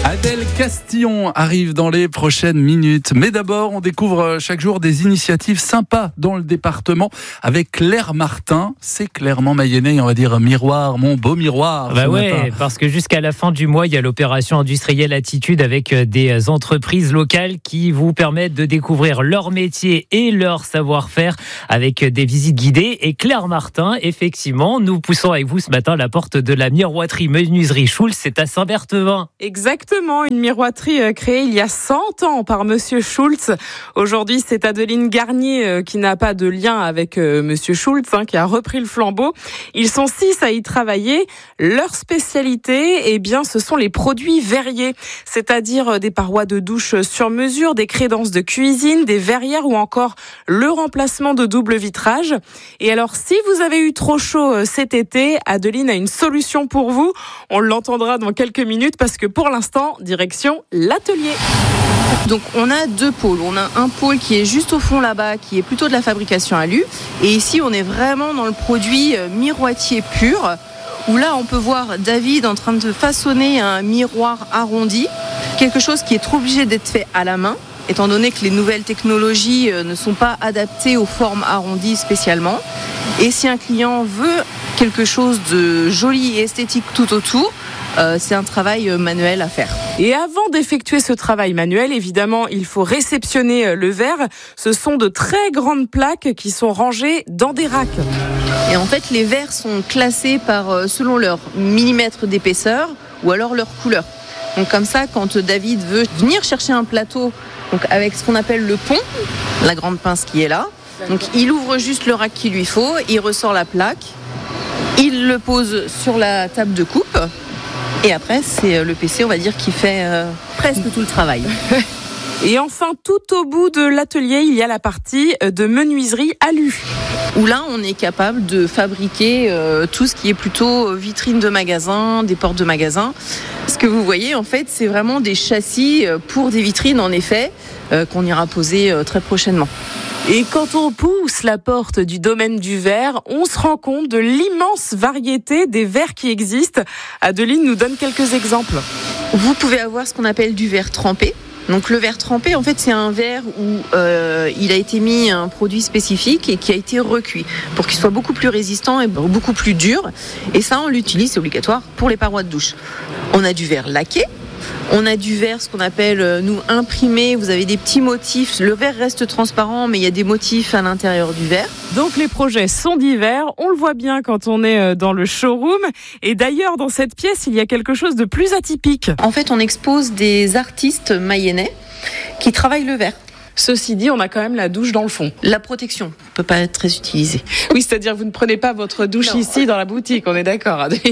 Adèle Castillon arrive dans les prochaines minutes. Mais d'abord, on découvre chaque jour des initiatives sympas dans le département avec Claire Martin. C'est clairement mayennais, on va dire miroir, mon beau miroir. Bah ouais, parce que jusqu'à la fin du mois, il y a l'opération industrielle Attitude avec des entreprises locales qui vous permettent de découvrir leur métier et leur savoir-faire avec des visites guidées. Et Claire Martin, effectivement, nous poussons avec vous ce matin à la porte de la miroiterie menuiserie Schultz. C'est à Saint-Berthevin. Exactement, une miroiterie créée il y a 100 ans par Monsieur Schultz. Aujourd'hui, c'est Adeline Garnier qui n'a pas de lien avec Monsieur Schultz, qui a repris le flambeau. Ils sont 6 à y travailler. Leur spécialité, ce sont les produits verriers, c'est-à-dire des parois de douche sur mesure, des crédences de cuisine, des verrières ou encore le remplacement de double vitrage. Et alors, si vous avez eu trop chaud cet été, Adeline a une solution pour vous. On l'entendra dans quelques minutes parce que pour l'instant, direction l'atelier. Donc on a 2 pôles. On a un pôle qui est juste au fond là-bas, qui est plutôt de la fabrication alu. Et ici, on est vraiment dans le produit miroitier pur, où là, on peut voir David en train de façonner un miroir arrondi, quelque chose qui est trop obligé d'être fait à la main, étant donné que les nouvelles technologies ne sont pas adaptées aux formes arrondies spécialement. Et si un client veut quelque chose de joli et esthétique tout autour, c'est un travail manuel à faire. Et avant d'effectuer ce travail manuel, évidemment, il faut réceptionner le verre. Ce sont de très grandes plaques qui sont rangées dans des racks. Et en fait, les verres sont classés selon leur millimètre d'épaisseur ou alors leur couleur. Donc comme ça, quand David veut venir chercher un plateau, donc avec ce qu'on appelle le pont, la grande pince qui est là, donc il ouvre juste le rack qu'il lui faut, il ressort la plaque, il le pose sur la table de coupe. Et après, c'est le PC, on va dire, qui fait presque tout le travail. Et enfin, tout au bout de l'atelier, il y a la partie de menuiserie alu. Où là, on est capable de fabriquer tout ce qui est plutôt vitrine de magasin, des portes de magasin. Ce que vous voyez, en fait, c'est vraiment des châssis pour des vitrines, en effet, qu'on ira poser très prochainement. Et quand on pousse la porte du domaine du verre, on se rend compte de l'immense variété des verres qui existent. Adeline nous donne quelques exemples. Vous pouvez avoir ce qu'on appelle du verre trempé. Donc le verre trempé, en fait, c'est un verre où il a été mis un produit spécifique et qui a été recuit pour qu'il soit beaucoup plus résistant et beaucoup plus dur. Et ça, on l'utilise, c'est obligatoire, pour les parois de douche. On a du verre laqué. On a du verre, ce qu'on appelle, nous, imprimé. Vous avez des petits motifs. Le verre reste transparent, mais il y a des motifs à l'intérieur du verre. Donc les projets sont divers. On le voit bien quand on est dans le showroom. Et d'ailleurs, dans cette pièce, il y a quelque chose de plus atypique. En fait, on expose des artistes mayennais qui travaillent le verre. Ceci dit, on a quand même la douche dans le fond. La protection ne peut pas être très utilisée. Oui, c'est-à-dire vous ne prenez pas votre douche ici dans la boutique, on est d'accord, Adeline.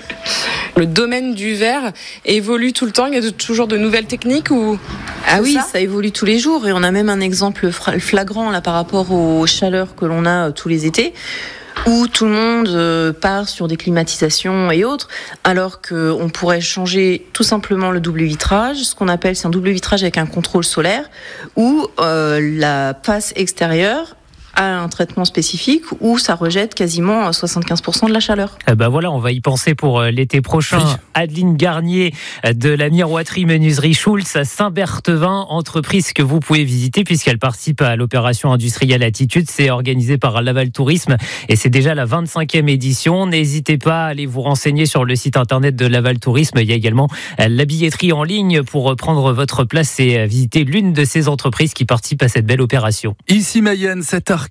Le domaine du verre évolue tout le temps, il y a toujours de nouvelles techniques ou... Ah oui, ça évolue tous les jours et on a même un exemple flagrant là par rapport aux chaleurs que l'on a tous les étés, où tout le monde part sur des climatisations et autres, alors qu'on pourrait changer tout simplement le double vitrage, ce qu'on appelle, c'est un double vitrage avec un contrôle solaire, où la face extérieure a un traitement spécifique où ça rejette quasiment 75% de la chaleur. Voilà, on va y penser pour l'été prochain. Oui. Adeline Garnier de la miroiterie menuiserie Schultz à Saint-Berthevin, entreprise que vous pouvez visiter puisqu'elle participe à l'opération industrielle Attitude. C'est organisé par Laval Tourisme et c'est déjà la 25e édition. N'hésitez pas à aller vous renseigner sur le site internet de Laval Tourisme. Il y a également la billetterie en ligne pour prendre votre place et visiter l'une de ces entreprises qui participent à cette belle opération. Ici Mayenne,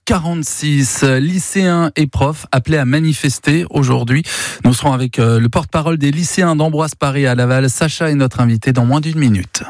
7h46, lycéens et profs appelés à manifester aujourd'hui. Nous serons avec le porte-parole des lycéens d'Ambroise Paré à Laval. Sacha est notre invité dans moins d'une minute.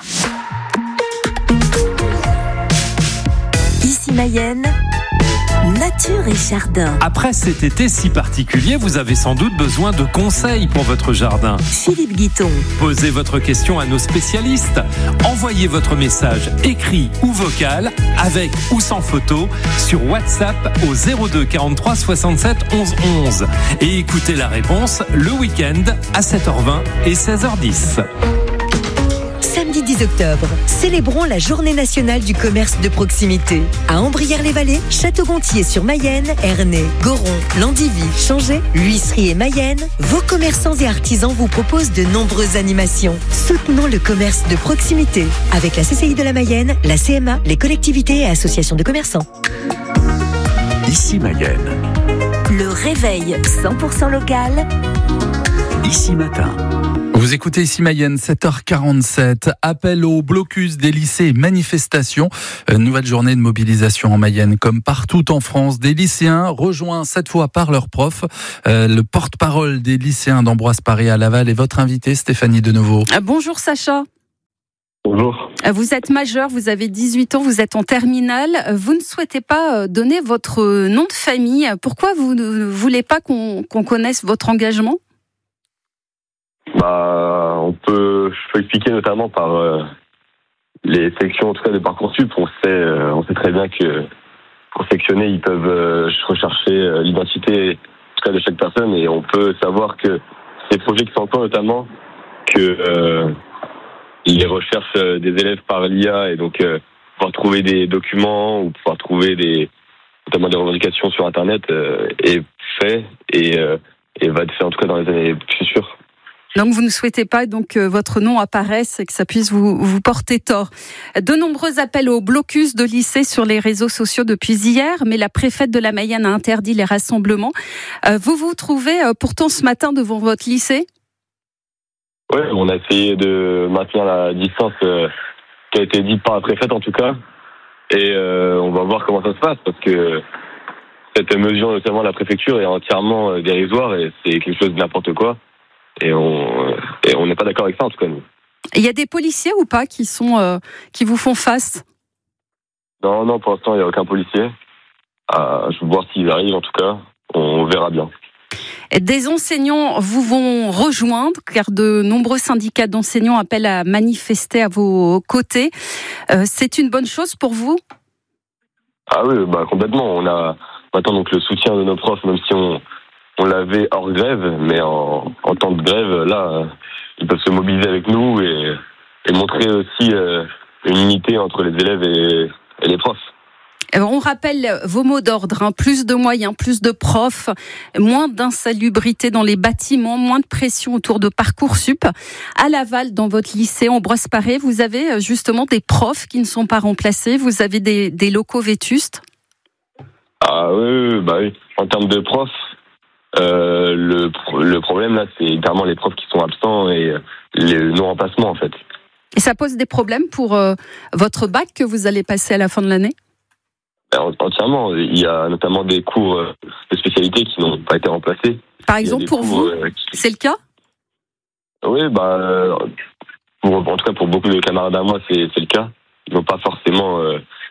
Ici Mayenne, nature et jardin. Après cet été si particulier, vous avez sans doute besoin de conseils pour votre jardin. Philippe Guiton. Posez votre question à nos spécialistes. Envoyez votre message écrit ou vocal, avec ou sans photo, sur WhatsApp au 02 43 67 11 11. Et écoutez la réponse le week-end à 7h20 et 16h10. Samedi 10 octobre. Célébrons la Journée nationale du commerce de proximité. À Ambrières-les-Vallées, Château-Gontier-sur-Mayenne, Ernée, Goron, Landivy, Changé, l'Huisserie et Mayenne, vos commerçants et artisans vous proposent de nombreuses animations. Soutenons le commerce de proximité avec la CCI de la Mayenne, la CMA, les collectivités et associations de commerçants. Ici Mayenne. Le réveil 100% local. Ici Matin. Vous écoutez Ici Mayenne, 7h47. Appel au blocus des lycées, manifestation. Nouvelle journée de mobilisation en Mayenne. Comme partout en France, des lycéens rejoints cette fois par leurs profs. Le porte-parole des lycéens d'Ambroise Paré à Laval est votre invité, Stéphanie Deneuveau. Bonjour Sacha. Bonjour. Vous êtes majeur, vous avez 18 ans, vous êtes en terminale. Vous ne souhaitez pas donner votre nom de famille. Pourquoi vous ne voulez pas qu'on connaisse votre engagement ? Je peux expliquer notamment par les sections en tout cas de Parcoursup. On sait très bien que pour sectionner, ils peuvent rechercher l'identité en tout cas de chaque personne, et on peut savoir que les projets qui sont en cours, notamment que les recherches des élèves par l'IA, et donc pouvoir trouver des documents ou pouvoir trouver notamment des revendications sur Internet est fait et va être fait en tout cas dans les années futures. Donc vous ne souhaitez pas que votre nom apparaisse et que ça puisse vous porter tort. De nombreux appels au blocus de lycées sur les réseaux sociaux depuis hier, mais la préfète de la Mayenne a interdit les rassemblements. Vous vous trouvez pourtant ce matin devant votre lycée ? Oui, on a essayé de maintenir la distance qui a été dite par la préfète en tout cas, et on va voir comment ça se passe, parce que cette mesure, notamment la préfecture, est entièrement dérisoire et c'est quelque chose de n'importe quoi. Et on n'est pas d'accord avec ça, en tout cas, nous. Il y a des policiers ou pas qui vous font face ? Non, pour l'instant, il n'y a aucun policier. Je vais voir s'ils arrivent, en tout cas. On verra bien. Des enseignants vous vont rejoindre, car de nombreux syndicats d'enseignants appellent à manifester à vos côtés. C'est une bonne chose pour vous ? Ah oui, complètement. On a maintenant donc le soutien de nos profs, même si on l'avait hors grève, mais en temps de grève, là, ils peuvent se mobiliser avec nous et montrer aussi une unité entre les élèves et les profs. On rappelle vos mots d'ordre, plus de moyens, plus de profs, moins d'insalubrité dans les bâtiments, moins de pression autour de Parcoursup. À Laval, dans votre lycée Ambroise Paré, vous avez justement des profs qui ne sont pas remplacés, vous avez des locaux vétustes ? Ah oui. En termes de profs, le problème là, c'est évidemment les profs qui sont absents et les non-remplacements en fait. Et ça pose des problèmes pour votre bac que vous allez passer à la fin de l'année ? Entièrement. Il y a notamment des cours de spécialité qui n'ont pas été remplacés. Par exemple, pour vous, c'est le cas ? Oui, en tout cas pour beaucoup de camarades à moi, c'est le cas. Ils n'ont pas forcément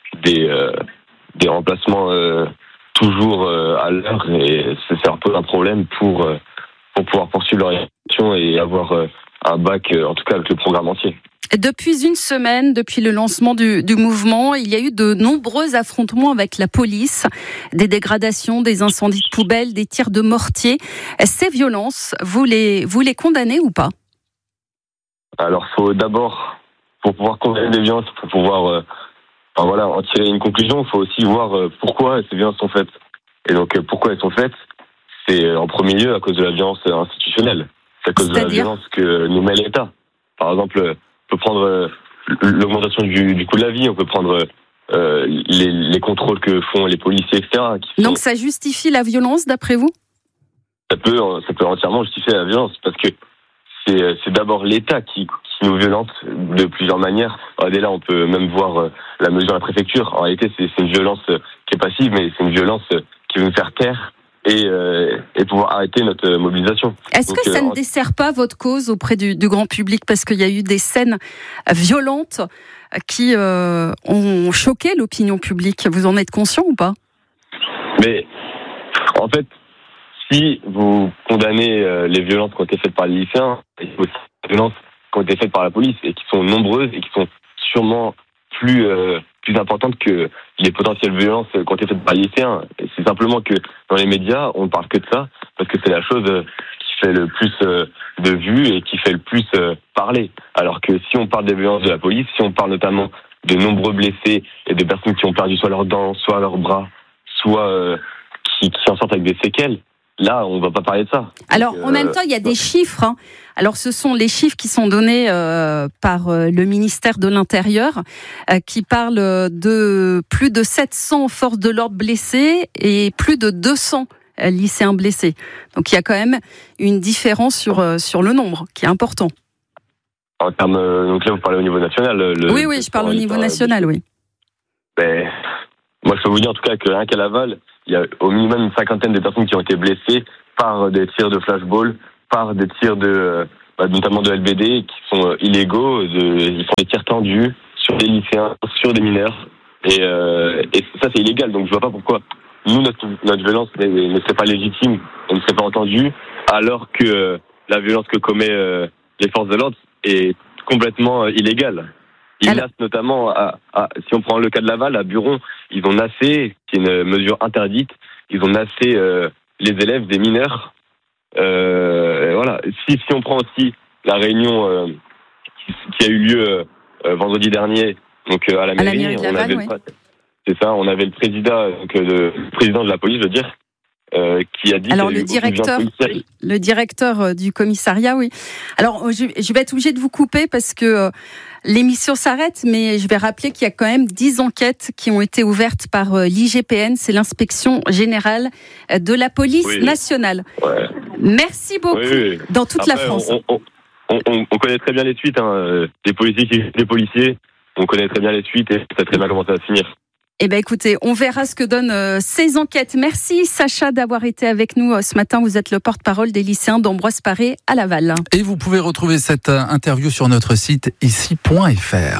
des remplacements toujours à l'heure, et ça leur pose un problème pour pouvoir poursuivre leur éducation et avoir un bac, en tout cas avec le programme entier. Depuis une semaine, depuis le lancement du mouvement, il y a eu de nombreux affrontements avec la police, des dégradations, des incendies de poubelles, des tirs de mortier. Ces violences, vous les condamnez ou pas ? Alors, faut d'abord, pour pouvoir condamner des violences, pour pouvoir en tirer une conclusion, il faut aussi voir pourquoi ces violences sont faites. Et donc, pourquoi elles sont faites ? C'est en premier lieu à cause de la violence institutionnelle. C'est à cause de la violence que nous met l'État. Par exemple, on peut prendre l'augmentation du coût de la vie, on peut prendre les contrôles que font les policiers, etc. Donc ça justifie la violence, d'après vous ? Ça peut entièrement justifier la violence, parce que c'est d'abord l'État qui nous violente de plusieurs manières. Alors, dès là, on peut même voir la mesure de la préfecture. En réalité, c'est une violence qui est passive, mais c'est une violence qui veut nous faire taire et pouvoir arrêter notre mobilisation. Est-ce que ça ne dessert pas votre cause auprès du grand public ? Parce qu'il y a eu des scènes violentes qui ont choqué l'opinion publique. Vous en êtes conscient ou pas ? Mais en fait, si vous condamnez les violences qui ont été faites par les lycéens, il y a aussi les violences qui ont été faites par la police et qui sont nombreuses et qui sont sûrement plus importantes que les potentielles violences qui ont été faites par les lycéens. Et c'est simplement que dans les médias, on ne parle que de ça, parce que c'est la chose qui fait le plus de vues et qui fait le plus parler. Alors que si on parle des violences de la police, si on parle notamment de nombreux blessés et de personnes qui ont perdu soit leurs dents, soit leurs bras, soit qui en sortent avec des séquelles, là, on ne va pas parler de ça. Alors, en même temps, il y a des chiffres. Hein. Alors, ce sont les chiffres qui sont donnés par le ministère de l'Intérieur, qui parlent de plus de 700 forces de l'ordre blessées et plus de 200 lycéens blessés. Donc, il y a quand même une différence sur le nombre, qui est important. En termes, donc là, vous parlez au niveau national. Oui, je parle au niveau national, oui. Ben, moi, je peux vous dire en tout cas que rien qu'à Laval, il y a au minimum une cinquantaine de personnes qui ont été blessées par des tirs de flashball, par des tirs notamment de LBD, qui sont illégaux. Ils font des tirs tendus sur des lycéens, sur des mineurs. Et ça, c'est illégal. Donc, je vois pas pourquoi nous, notre violence ne serait pas légitime, elle ne serait pas entendue, alors que la violence que commet les forces de l'ordre est complètement illégale. Ils nassent notamment, si on prend le cas de Laval, à Buron, ils ont nassé, qui est une mesure interdite, ils ont nassé les élèves des mineurs. Voilà. Si on prend aussi la réunion qui a eu lieu vendredi dernier, donc à la mairie, de Laval, oui. C'est ça, on avait le président, le président de la police, je veux dire, qui a dit... Alors le directeur du commissariat, oui. Alors je vais être obligée de vous couper parce que l'émission s'arrête, mais je vais rappeler qu'il y a quand même 10 enquêtes qui ont été ouvertes par l'IGPN, c'est l'inspection générale de la police nationale. Ouais. Merci beaucoup, dans toute la France. On connaît très bien les suites, des policiers, on connaît très bien les suites et on sait très bien comment ça va se finir. Eh bien, écoutez, on verra ce que donnent ces enquêtes. Merci, Sacha, d'avoir été avec nous ce matin. Vous êtes le porte-parole des lycéens d'Ambroise Paré à Laval. Et vous pouvez retrouver cette interview sur notre site ici.fr.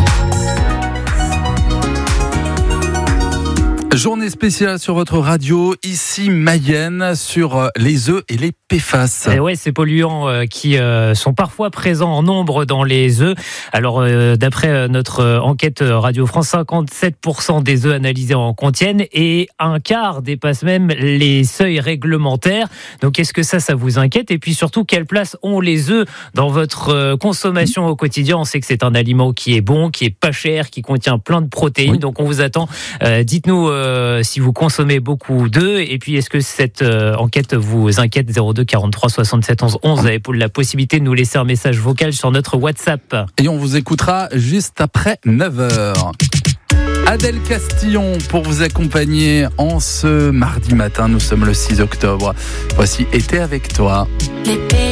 Journée spéciale sur votre radio, ici Mayenne, sur les œufs et les PFAS. Et ouais, ces polluants qui sont parfois présents en nombre dans les œufs. Alors, d'après notre enquête Radio France, 57% des œufs analysés en contiennent et un quart dépasse même les seuils réglementaires. Donc, est-ce que ça vous inquiète? Et puis surtout, quelle place ont les œufs dans votre consommation au quotidien? On sait que c'est un aliment qui est bon, qui est pas cher, qui contient plein de protéines. Oui. Donc, on vous attend. Dites-nous si vous consommez beaucoup d'œufs, et puis est-ce que cette enquête vous inquiète? 02 43 67 11 11. Vous avez la possibilité de nous laisser un message vocal sur notre WhatsApp. Et on vous écoutera juste après 9h. Adèle Castillon pour vous accompagner en ce mardi matin. Nous sommes le 6 octobre. Voici Été avec toi.